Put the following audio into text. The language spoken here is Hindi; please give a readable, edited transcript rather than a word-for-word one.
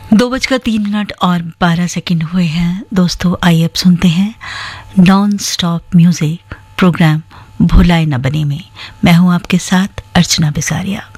2:03 और 12 सेकंड हुए हैं दोस्तों। आइए अब सुनते हैं नॉन स्टॉप म्यूजिक प्रोग्राम भुलाए न बने में। मैं हूं आपके साथ अर्चना बिसारिया।